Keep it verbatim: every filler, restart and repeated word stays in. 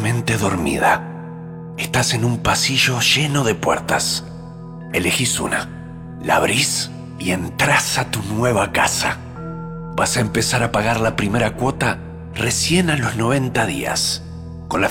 profundamente dormida. Estás en un pasillo lleno de puertas. Elegís una, la abrís y entrás a tu nueva casa. Vas a empezar a pagar la primera cuota recién a los noventa días.